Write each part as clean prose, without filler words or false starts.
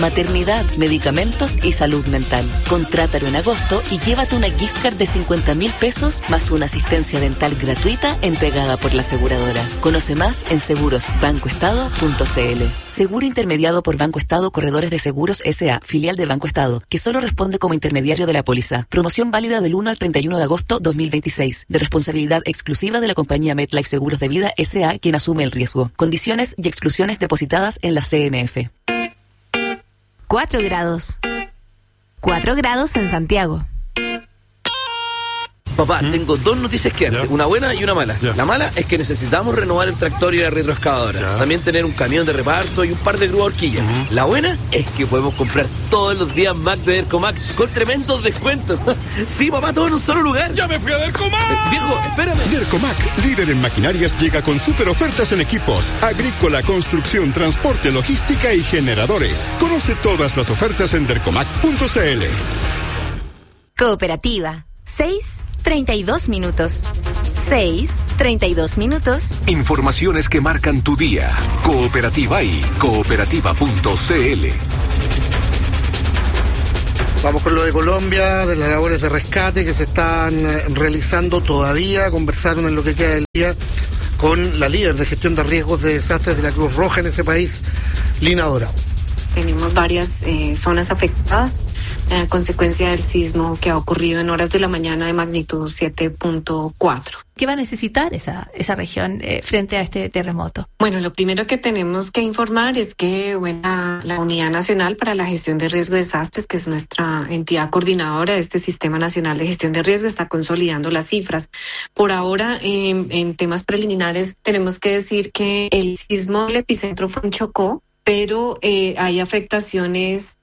maternidad, medicamentos y salud mental. Contrátalo en agosto y llévate una gift card de 50.000 pesos más una asistencia dental gratuita entregada por la aseguradora. Conoce más en segurosbancoestado.cl. Seguro intermediado por Banco Estado Corredores de Seguros S.A., filial de Banco Estado, que solo responde como intermediario de la póliza. Promoción válida del 1 al 31 de agosto 2026. De responsabilidad exclusiva de la compañía MetLife Seguros de Vida S.A., quien asume el riesgo. Condiciones y exclusiones depositadas en la CMF. 4 grados. 4 grados en Santiago. Papá, tengo dos noticias que darte, una buena y una mala. La mala es que necesitamos renovar el tractor y la retroexcavadora. También tener un camión de reparto y un par de grúas horquillas. La buena es que podemos comprar todos los días Mac de Dercomac con tremendos descuentos. Sí, papá, todo en un solo lugar. ¡Ya me fui a Dercomac! Viejo, espérame. Dercomac, líder en maquinarias, llega con super ofertas en equipos, agrícola, construcción, transporte, logística y generadores. Conoce todas las ofertas en dercomac.cl. Cooperativa. 6:32 minutos. 6:32 minutos. Informaciones que marcan tu día. Cooperativa y cooperativa.cl. Vamos con lo de Colombia, de las labores de rescate que se están realizando todavía. Conversaron en lo que queda del día con la líder de gestión de riesgos de desastres de la Cruz Roja en ese país, Lina Dorado. Tenemos varias zonas afectadas a consecuencia del sismo que ha ocurrido en horas de la mañana de magnitud 7.4. ¿Qué va a necesitar esa región frente a este terremoto? Bueno, lo primero que tenemos que informar es que la Unidad Nacional para la Gestión de Riesgo de Desastres, que es nuestra entidad coordinadora de este Sistema Nacional de Gestión de Riesgo, está consolidando las cifras. Por ahora, en temas preliminares, tenemos que decir que el sismo del epicentro fue en Chocó, pero hay afectaciones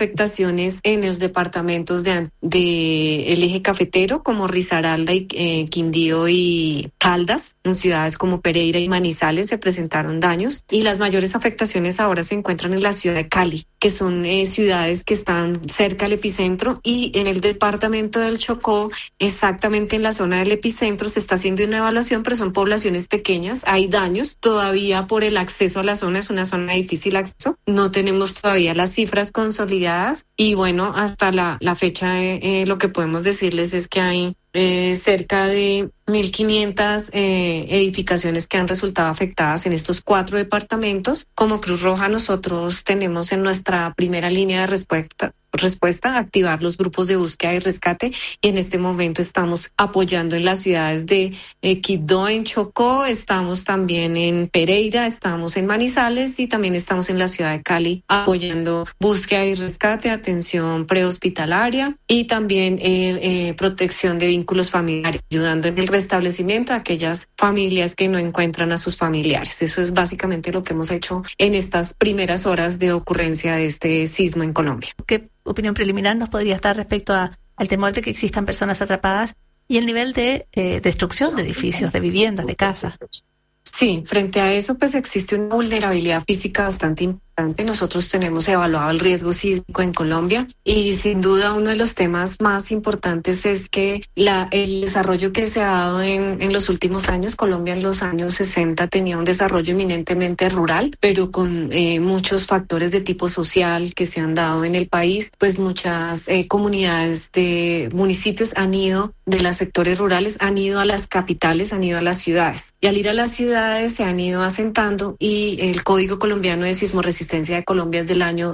en los departamentos de el eje cafetero como Risaralda y Quindío y Caldas. En ciudades como Pereira y Manizales se presentaron daños y las mayores afectaciones ahora se encuentran en la ciudad de Cali, que son ciudades que están cerca al epicentro, y en el departamento del Chocó, exactamente en la zona del epicentro, se está haciendo una evaluación, pero son poblaciones pequeñas, hay daños todavía por el acceso a la zona, es una zona de difícil acceso, no tenemos todavía las cifras consolidadas y bueno, hasta la fecha lo que podemos decirles es que hay cerca de 1.500 edificaciones que han resultado afectadas en estos 4 departamentos. Como Cruz Roja, nosotros tenemos en nuestra primera línea de respuesta activar los grupos de búsqueda y rescate, y en este momento estamos apoyando en las ciudades de Quibdó, en Chocó, estamos también en Pereira, estamos en Manizales y también estamos en la ciudad de Cali apoyando búsqueda y rescate, atención prehospitalaria y también protección de vínculos familiares, ayudando en el restablecimiento a aquellas familias que no encuentran a sus familiares. Eso es básicamente lo que hemos hecho en estas primeras horas de ocurrencia de este sismo en Colombia. ¿Qué opinión preliminar nos podrías dar respecto al temor de que existan personas atrapadas y el nivel de destrucción de edificios, de viviendas, de casas? Sí, frente a eso pues existe una vulnerabilidad física bastante importante. Nosotros tenemos evaluado el riesgo sísmico en Colombia y sin duda uno de los temas más importantes es que el desarrollo que se ha dado en los últimos años. Colombia en los años 60 tenía un desarrollo eminentemente rural, pero con muchos factores de tipo social que se han dado en el país, pues muchas comunidades de municipios han ido de los sectores rurales, han ido a las capitales, han ido a las ciudades, y al ir a las ciudades se han ido asentando, y el Código Colombiano de Sismoresistencia de Colombia es del año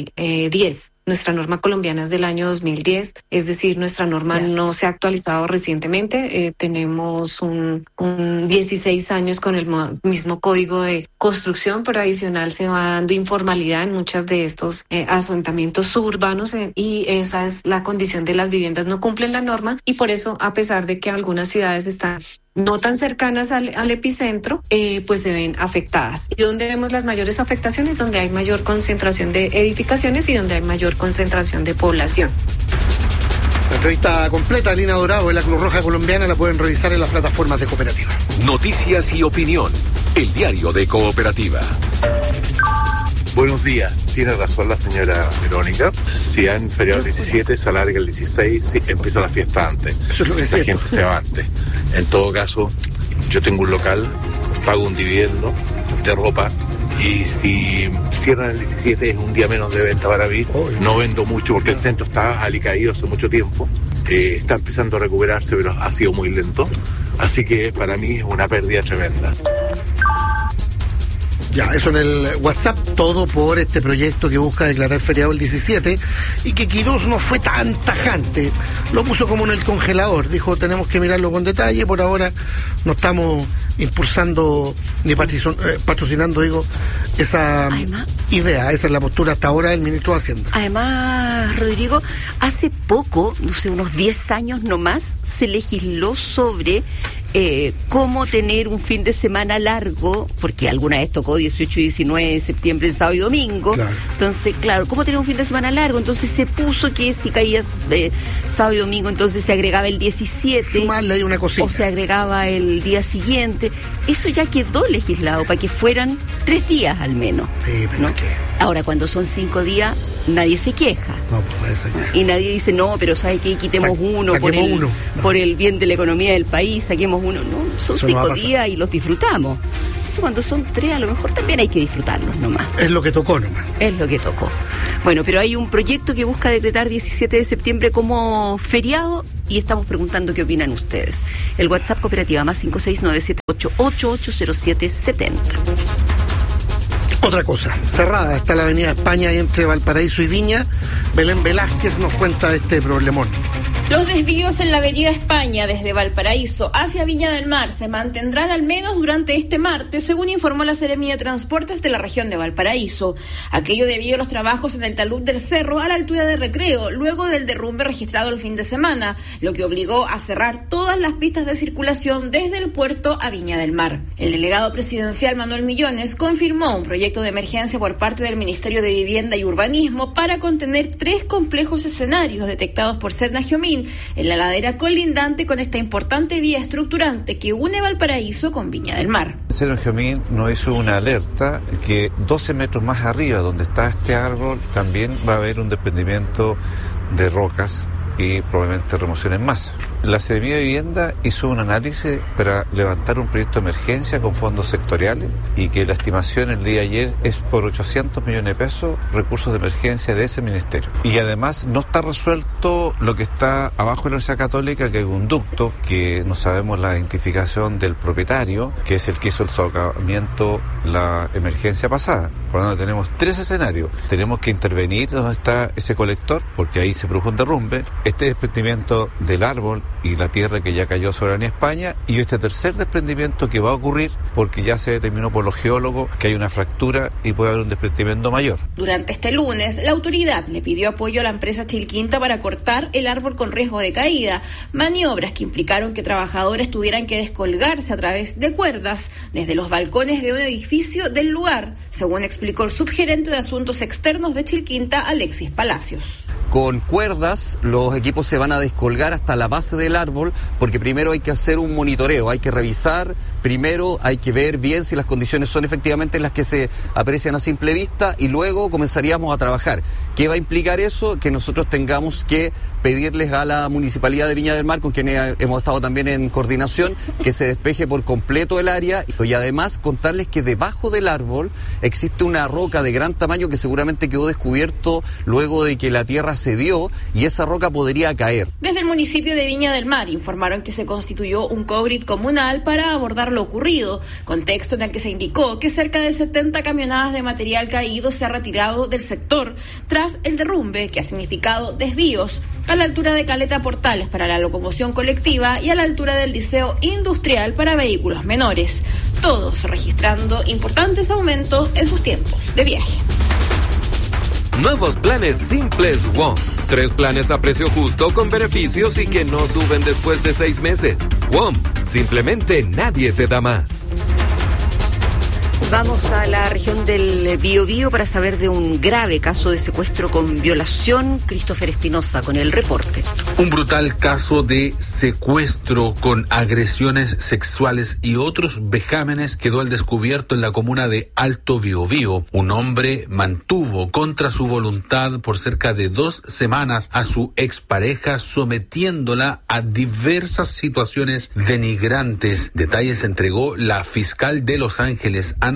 2010. Nuestra norma colombiana es del año 2010, es decir, nuestra norma no se ha actualizado recientemente. Tenemos un 16 años con el mismo código de construcción, pero adicional se va dando informalidad en muchos de estos asentamientos suburbanos y esa es la condición de las viviendas. No cumplen la norma y por eso, a pesar de que algunas ciudades están no tan cercanas al epicentro, pues se ven afectadas. ¿Y dónde vemos las mayores afectaciones? Donde hay mayor concentración de edificaciones y donde hay mayor concentración de población. La entrevista completa de Lina Dorado de la Cruz Roja Colombiana la pueden revisar en las plataformas de Cooperativa. Noticias y opinión, el diario de Cooperativa. Buenos días, tiene razón la señora Verónica. Si han feriado el 17, se alarga el 16, sí, empieza la fiesta antes. La gente se va antes. En todo caso, yo tengo un local, pago un dividendo de ropa Y si cierran el 17 es un día menos de venta para mí. No vendo mucho porque el centro está alicaído hace mucho tiempo. Está empezando a recuperarse, pero ha sido muy lento. Así que para mí es una pérdida tremenda. Ya, eso en el WhatsApp, todo por este proyecto que busca declarar feriado el 17 y que Quirós no fue tan tajante. Lo puso como en el congelador. Dijo, tenemos que mirarlo con detalle. Por ahora no estamos impulsando ni patrocinando, esa idea. Esa es la postura hasta ahora del ministro de Hacienda. Además, Rodrigo, hace poco, no sé, unos 10 años nomás, se legisló sobre cómo tener un fin de semana largo, porque alguna vez tocó 18 y 19 de septiembre, sábado y domingo. Claro. Entonces, claro, cómo tener un fin de semana largo. Entonces se puso que si caías sábado y domingo, entonces se agregaba el 17. Sumarle ahí una cosita. O se agregaba el día siguiente. Eso ya quedó legislado para que fueran 3 días al menos. Sí, pero ¿no? ¿qué? Ahora, cuando son 5 días, nadie se queja. No, pues nadie se queja. Y nadie dice, no, pero ¿sabe qué? Quitemos uno por el bien de la economía del país, saquemos uno. No, son 5 días y los disfrutamos. Entonces, cuando son 3, a lo mejor también hay que disfrutarlos nomás. Es lo que tocó nomás. Es lo que tocó. Bueno, pero hay un proyecto que busca decretar 17 de septiembre como feriado y estamos preguntando qué opinan ustedes. El WhatsApp cooperativa más 56978880770. Otra cosa, cerrada está la avenida España entre Valparaíso y Viña. Belén Velázquez nos cuenta de este problemón. Los desvíos en la avenida España desde Valparaíso hacia Viña del Mar se mantendrán al menos durante este martes, según informó la Seremía de Transportes de la región de Valparaíso. Aquello debido a los trabajos en el talud del cerro a la altura de Recreo, luego del derrumbe registrado el fin de semana, lo que obligó a cerrar todas las pistas de circulación desde el puerto a Viña del Mar. El delegado presidencial Manuel Millones confirmó un proyecto de emergencia por parte del Ministerio de Vivienda y Urbanismo para contener 3 complejos escenarios detectados por Serna Giomín en la ladera colindante con esta importante vía estructurante que une Valparaíso con Viña del Mar. Serna Giomín nos hizo una alerta que 12 metros más arriba donde está este árbol también va a haber un desprendimiento de rocas y probablemente remociones más. La Seremía de Vivienda hizo un análisis para levantar un proyecto de emergencia con fondos sectoriales y que la estimación el día de ayer es por 800 millones de pesos recursos de emergencia de ese ministerio. Y además no está resuelto lo que está abajo de la Universidad Católica, que es un ducto que no sabemos la identificación del propietario, que es el que hizo el socavamiento la emergencia pasada. Por lo tanto tenemos 3 escenarios. Tenemos que intervenir donde está ese colector, porque ahí se produjo un derrumbe. Este desprendimiento del árbol y la tierra que ya cayó sobre la avenida España, y este tercer desprendimiento que va a ocurrir porque ya se determinó por los geólogos que hay una fractura y puede haber un desprendimiento mayor. Durante este lunes, la autoridad le pidió apoyo a la empresa Chilquinta para cortar el árbol con riesgo de caída, maniobras que implicaron que trabajadores tuvieran que descolgarse a través de cuerdas desde los balcones de un edificio del lugar, según explicó el subgerente de Asuntos Externos de Chilquinta, Alexis Palacios. Con cuerdas los equipos se van a descolgar hasta la base del árbol, porque primero hay que hacer un monitoreo, hay que revisar, primero hay que ver bien si las condiciones son efectivamente las que se aprecian a simple vista y luego comenzaríamos a trabajar. ¿Qué va a implicar eso? Que nosotros tengamos que pedirles a la Municipalidad de Viña del Mar, con quien hemos estado también en coordinación, que se despeje por completo el área y además contarles que debajo del árbol existe una roca de gran tamaño que seguramente quedó descubierto luego de que la tierra cedió y esa roca podría caer. Desde el municipio de Viña del Mar informaron que se constituyó un COGRID comunal para abordar lo ocurrido, contexto en el que se indicó que cerca de 70 camionadas de material caído se ha retirado del sector tras el derrumbe, que ha significado desvíos a la altura de Caleta Portales para la locomoción colectiva y a la altura del Liceo Industrial para vehículos menores, todos registrando importantes aumentos en sus tiempos de viaje. Nuevos planes simples WOM. 3 planes a precio justo con beneficios y que no suben después de 6 meses. WOM, simplemente nadie te da más. Vamos a la región del Biobío para saber de un grave caso de secuestro con violación. Christopher Espinosa con el reporte. Un brutal caso de secuestro con agresiones sexuales y otros vejámenes quedó al descubierto en la comuna de Alto Biobío. Un hombre mantuvo contra su voluntad por cerca de 2 semanas a su expareja, sometiéndola a diversas situaciones denigrantes. Detalles entregó la fiscal de Los Ángeles, Ana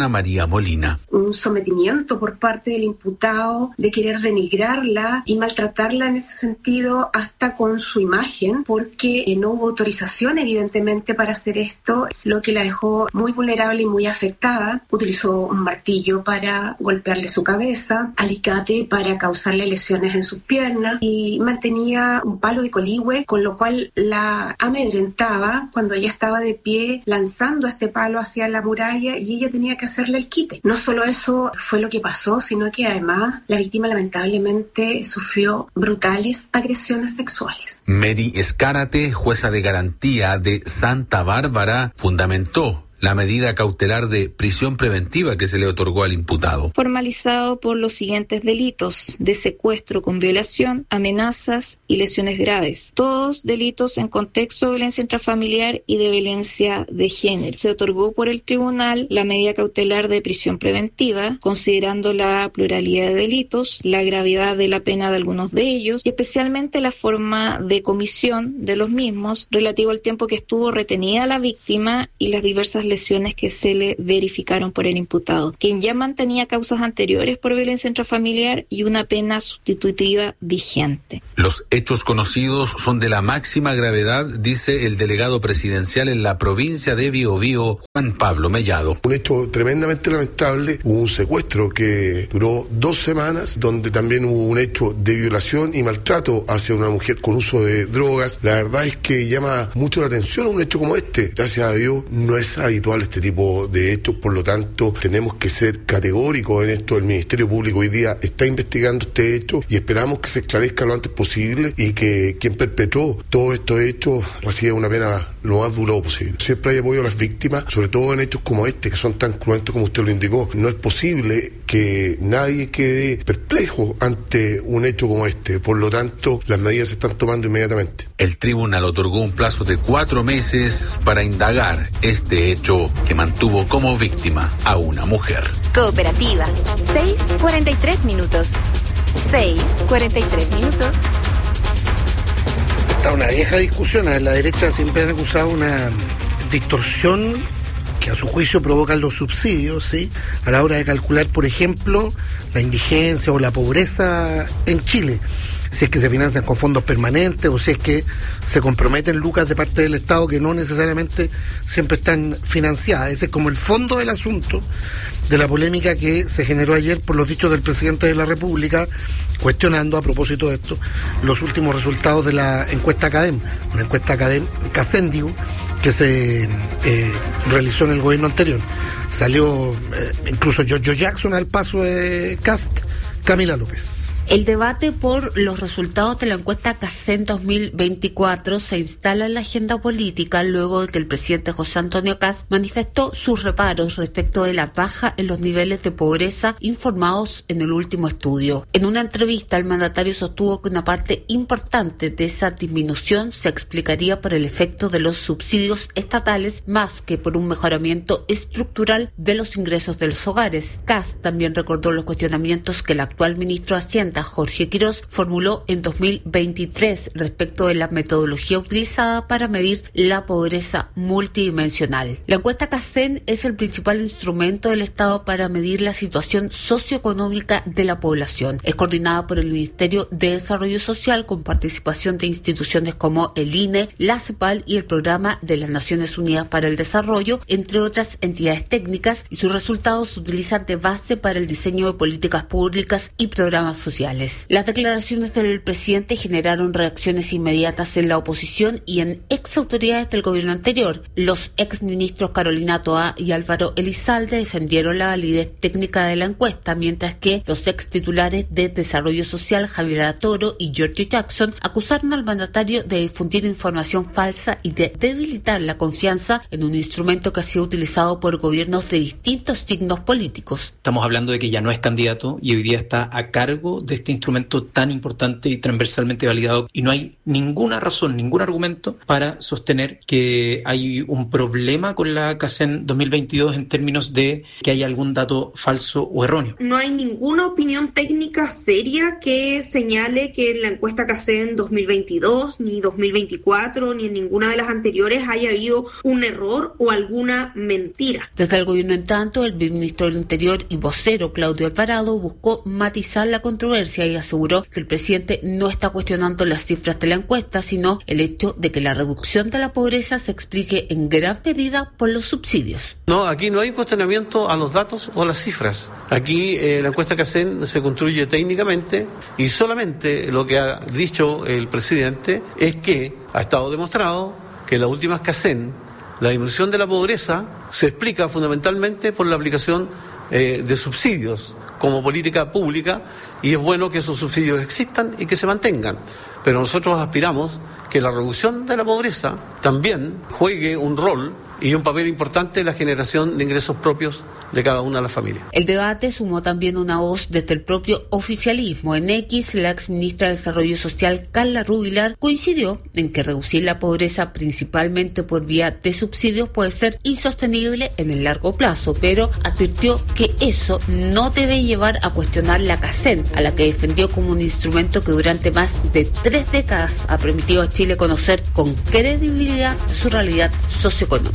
Ana María Molina. Un sometimiento por parte del imputado de querer denigrarla y maltratarla en ese sentido hasta con su imagen, porque no hubo autorización evidentemente para hacer esto, lo que la dejó muy vulnerable y muy afectada. Utilizó un martillo para golpearle su cabeza, alicate para causarle lesiones en sus piernas y mantenía un palo de coligüe, con lo cual la amedrentaba cuando ella estaba de pie lanzando este palo hacia la muralla y ella tenía que hacerle el quite. No solo eso fue lo que pasó, sino que además la víctima lamentablemente sufrió brutales agresiones sexuales. Mary Escárate, jueza de garantía de Santa Bárbara, fundamentó la medida cautelar de prisión preventiva que se le otorgó al imputado. Formalizado por los siguientes delitos: de secuestro con violación, amenazas y lesiones graves. Todos delitos en contexto de violencia intrafamiliar y de violencia de género. Se otorgó por el tribunal la medida cautelar de prisión preventiva, considerando la pluralidad de delitos, la gravedad de la pena de algunos de ellos y especialmente la forma de comisión de los mismos, relativo al tiempo que estuvo retenida la víctima y las diversas lesiones que se le verificaron por el imputado, quien ya mantenía causas anteriores por violencia intrafamiliar y una pena sustitutiva vigente. Los hechos conocidos son de la máxima gravedad, dice el delegado presidencial en la provincia de Biobío, Juan Pablo Mellado. Un hecho tremendamente lamentable, hubo un secuestro que duró 2 semanas, donde también hubo un hecho de violación y maltrato hacia una mujer con uso de drogas. La verdad es que llama mucho la atención un hecho como este. Gracias a Dios no es habitual este tipo de hechos, por lo tanto tenemos que ser categóricos en esto. El Ministerio Público hoy día está investigando este hecho y esperamos que se esclarezca lo antes posible y que quien perpetró todos estos hechos reciba una pena lo más duro posible. Siempre hay apoyo a las víctimas, sobre todo en hechos como este, que son tan cruentos como usted lo indicó. No es posible que nadie quede perplejo ante un hecho como este, por lo tanto las medidas se están tomando inmediatamente. El tribunal otorgó un plazo de 4 meses para indagar este hecho que mantuvo como víctima a una mujer. Cooperativa, 6:43 minutos. 6:43 minutos. Está una vieja discusión. A la derecha siempre han acusado una distorsión que a su juicio provocan los subsidios, ¿sí?, a la hora de calcular, por ejemplo, la indigencia o la pobreza en Chile. Si es que se financian con fondos permanentes o si es que se comprometen lucas de parte del Estado que no necesariamente siempre están financiadas. Ese es como el fondo del asunto de la polémica que se generó ayer por los dichos del presidente de la República, cuestionando, a propósito de esto, los últimos resultados de la encuesta CADEM, una encuesta Casendiu que se realizó en el gobierno anterior. Salió incluso Giorgio Jackson al paso de Cast, Camila López. El debate por los resultados de la encuesta CACEN 2024 se instala en la agenda política luego de que el presidente José Antonio Kast manifestó sus reparos respecto de la baja en los niveles de pobreza informados en el último estudio. En una entrevista, el mandatario sostuvo que una parte importante de esa disminución se explicaría por el efecto de los subsidios estatales más que por un mejoramiento estructural de los ingresos de los hogares. Kast también recordó los cuestionamientos que el actual ministro de Hacienda, Jorge Quirós, formuló en 2023 respecto de la metodología utilizada para medir la pobreza multidimensional. La encuesta CACEN es el principal instrumento del Estado para medir la situación socioeconómica de la población. Es coordinada por el Ministerio de Desarrollo Social con participación de instituciones como el INE, la CEPAL y el Programa de las Naciones Unidas para el Desarrollo, entre otras entidades técnicas, y sus resultados se utilizan de base para el diseño de políticas públicas y programas sociales. Las declaraciones del presidente generaron reacciones inmediatas en la oposición y en exautoridades del gobierno anterior. Los exministros Carolina Toá y Álvaro Elizalde defendieron la validez técnica de la encuesta, mientras que los extitulares de Desarrollo Social, Javier Atoro y Giorgio Jackson, acusaron al mandatario de difundir información falsa y de debilitar la confianza en un instrumento que ha sido utilizado por gobiernos de distintos signos políticos. Estamos hablando de que ya no es candidato y hoy día está a cargo de este instrumento tan importante y transversalmente validado, y no hay ninguna razón, ningún argumento para sostener que hay un problema con la CACEN 2022 en términos de que haya algún dato falso o erróneo. No hay ninguna opinión técnica seria que señale que en la encuesta CACEN 2022, ni 2024, ni en ninguna de las anteriores haya habido un error o alguna mentira. Desde el gobierno, en tanto, el ministro del Interior y vocero Claudio Alvarado buscó matizar la controversia y aseguró que el presidente no está cuestionando las cifras de la encuesta, sino el hecho de que la reducción de la pobreza se explique en gran medida por los subsidios. No, aquí no hay un cuestionamiento a los datos o a las cifras. Aquí la encuesta CACEN se construye técnicamente y solamente lo que ha dicho el presidente es que ha estado demostrado que en las últimas CACEN la disminución de la pobreza se explica fundamentalmente por la aplicación de subsidios como política pública, y es bueno que esos subsidios existan y que se mantengan. Pero nosotros aspiramos que la reducción de la pobreza también juegue un rol y un papel importante en la generación de ingresos propios de cada una de las familias. El debate sumó también una voz desde el propio oficialismo. En X, la exministra de Desarrollo Social, Carla Rubilar, coincidió en que reducir la pobreza principalmente por vía de subsidios puede ser insostenible en el largo plazo, pero advirtió que eso no debe llevar a cuestionar la CACEN, a la que defendió como un instrumento que durante más de 3 décadas ha permitido a Chile conocer con credibilidad su realidad socioeconómica.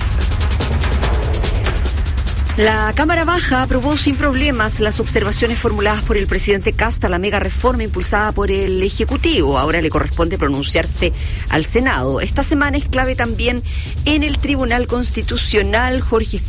La Cámara Baja aprobó sin problemas las observaciones formuladas por el presidente Kast a la mega reforma impulsada por el Ejecutivo. Ahora le corresponde pronunciarse al Senado. Esta semana es clave también en el Tribunal Constitucional. Jorge